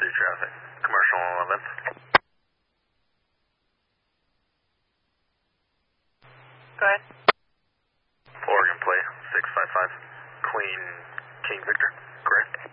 through traffic. Commercial 11th. Go ahead. Oregon play 655. Queen King Victor, correct?